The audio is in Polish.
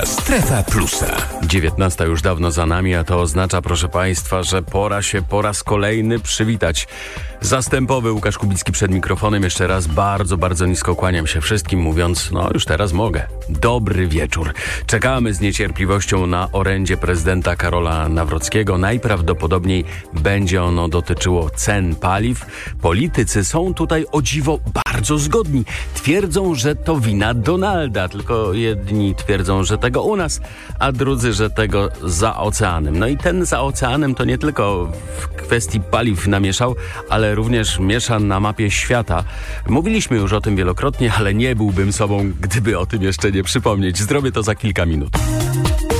Strefa Plusa. 19 już dawno za nami, a to oznacza, proszę Państwa, że pora się po raz kolejny przywitać. Zastępowy Łukasz Kubicki przed mikrofonem. Jeszcze raz bardzo nisko kłaniam się wszystkim, mówiąc, już teraz mogę. Dobry wieczór. Czekamy z niecierpliwością na orędzie prezydenta Karola Nawrockiego. Najprawdopodobniej będzie ono dotyczyło cen paliw. Politycy są tutaj o dziwo bardzo zgodni. Twierdzą, że to wina Donalda, tylko jedni twierdzą, że tego u nas, a drudzy, że tego za oceanem. No i ten za oceanem to nie tylko w kwestii paliw namieszał, ale również miesza na mapie świata. Mówiliśmy już o tym wielokrotnie, ale nie byłbym sobą, gdyby o tym jeszcze nie przypomnieć. Zrobię to za kilka minut.